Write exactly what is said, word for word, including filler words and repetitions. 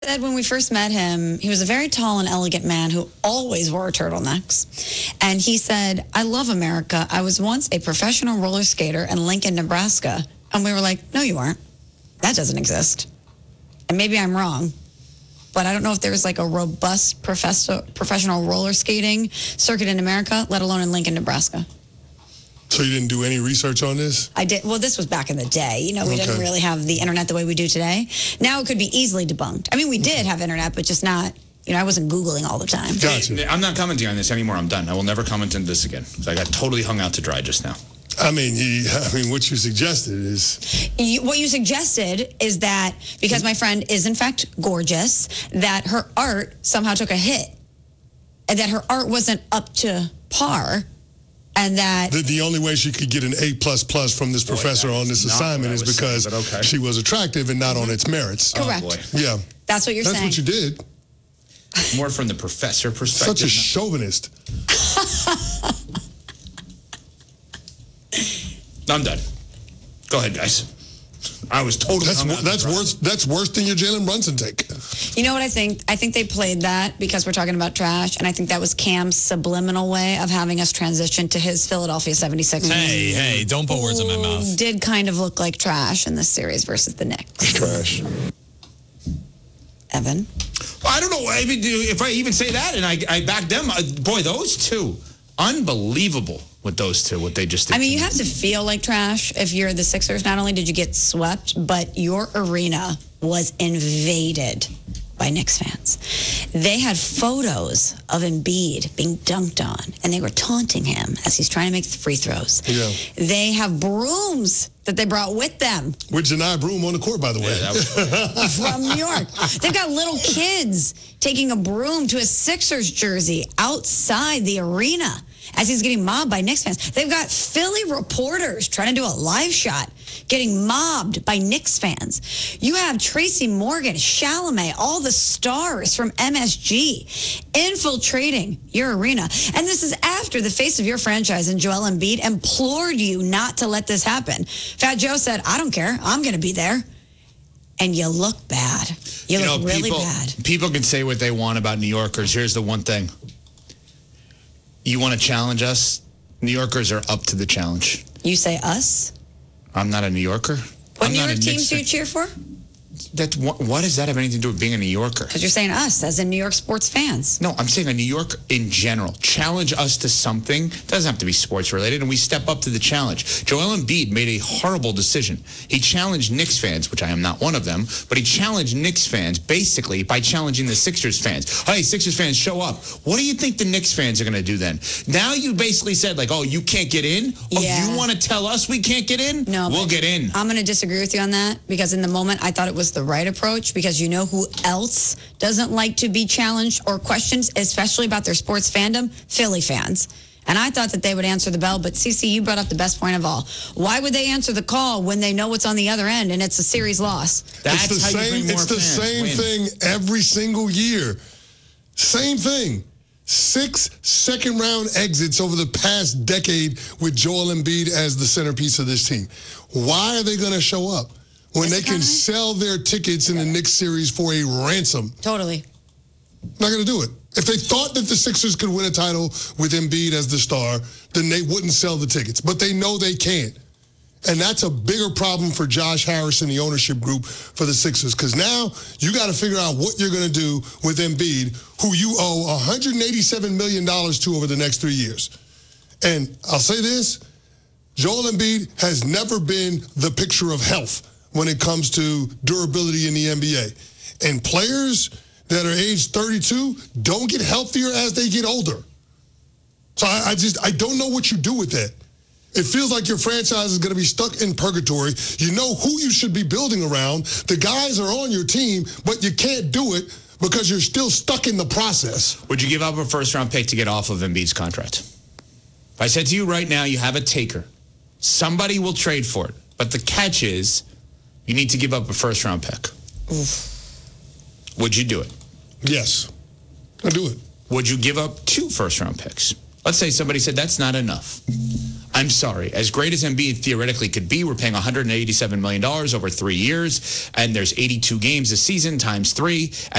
Said when we first met him, he was a very tall and elegant man who always wore turtlenecks. And he said, I love America. I was once a professional roller skater in Lincoln, Nebraska. And we were like, no, you aren't. That doesn't exist. And maybe I'm wrong, but I don't know if there's like a robust professor, professional roller skating circuit in America, let alone in Lincoln, Nebraska. So you didn't do any research on this? I did. Well, this was back in the day. You know, we Okay. didn't really have the internet the way we do today. Now it could be easily debunked. I mean, we did have internet, but just not, you know, I wasn't Googling all the time. Gotcha. I'm not commenting on this anymore. I'm done. I will never comment on this again. I got totally hung out to dry just now. I mean, you, I mean, what you suggested is... You, what you suggested is that because my friend is, in fact, gorgeous, that her art somehow took a hit, and that her art wasn't up to par, and that... The, the only way she could get an A plus plus from this Boy, professor that on is this not assignment what I is was because saying, but okay. she was attractive and not on its merits. Correct. Oh, boy. Yeah. That's what you're That's saying. what you did. More from the professor perspective. Such a chauvinist. I'm done. Go ahead, guys. I was totally That's hung out to that's dry. worse. That's worse than your Jalen Brunson take. You know what I think? I think they played that because we're talking about trash, and I think that was Cam's subliminal way of having us transition to his Philadelphia seventy-sixers. Hey, hey, don't put words in my mouth. Who did kind of look like trash in this series versus the Knicks. Trash. Evan? I don't know. I mean, if I even say that and I, I back them, uh, boy, those two, unbelievable with those two, what they just did. I mean, to you me. have to feel like trash if you're the Sixers. Not only did you get swept, but your arena was invaded by Knicks fans. They had photos of Embiid being dunked on, and they were taunting him as he's trying to make the free throws. Yeah. They have brooms that they brought with them With Janai Broom on the court, by the way. Yeah, that was from New York. They've got little kids taking a broom to a Sixers jersey outside the arena as he's getting mobbed by Knicks fans. They've got Philly reporters trying to do a live shot, getting mobbed by Knicks fans. You have Tracy Morgan, Chalamet, all the stars from M S G infiltrating your arena. And this is after the face of your franchise and Joel Embiid implored you not to let this happen. Fat Joe said, I don't care. I'm going to be there. And you look bad. You, you look know, really people, bad. people can say what they want about New Yorkers. Here's the one thing. You want to challenge us? New Yorkers are up to the challenge. You say us? I'm not a New Yorker. What I'm New not York a teams Knicks do you fan. cheer for? That, what, what does that have anything to do with being a New Yorker? Because you're saying us, as in New York sports fans. No, I'm saying a New Yorker in general. Challenge us to something. Doesn't have to be sports related, and we step up to the challenge. Joel Embiid made a horrible decision. He challenged Knicks fans, which I am not one of them, but he challenged Knicks fans basically by challenging the Sixers fans. Hey, Sixers fans, show up. What do you think the Knicks fans are going to do then? Now you basically said, like, oh, you can't get in? Oh, Yeah. you want to tell us we can't get in? No, we'll but get in. I'm going to disagree with you on that because in the moment I thought it was the right approach because you know who else doesn't like to be challenged or questioned, especially about their sports fandom? Philly fans. And I thought that they would answer the bell, but Cece, you brought up the best point of all. Why would they answer the call when they know what's on the other end and it's a series loss? That's it's the how you same. bring more It's the fans. same Win. thing every single year. Same thing. Six second round exits over the past decade with Joel Embiid as the centerpiece of this team. Why are they going to show up when This they can guy? sell their tickets in the Knicks series for a ransom? Totally. Not going to do it. If they thought that the Sixers could win a title with Embiid as the star, then they wouldn't sell the tickets. But they know they can't. And that's a bigger problem for Josh Harris and the ownership group for the Sixers. Because now you got to figure out what you're going to do with Embiid, who you owe one hundred eighty-seven million dollars to over the next three years. And I'll say this, Joel Embiid has never been the picture of health when it comes to durability in the N B A. And players that are age thirty-two don't get healthier as they get older. So I, I just, I don't know what you do with that. It feels like your franchise is going to be stuck in purgatory. You know who you should be building around. The guys are on your team, but you can't do it because you're still stuck in the process. Would you give up a first-round pick to get off of Embiid's contract? If I said to you right now, you have a taker. Somebody will trade for it. But the catch is, you need to give up a first-round pick. Oof. Would you do it? Yes, I'll do it. Would you give up two first-round picks? Let's say somebody said that's not enough. I'm sorry. As great as Embiid theoretically could be, we're paying one hundred eighty-seven million dollars over three years, and there's eighty-two games this season times three.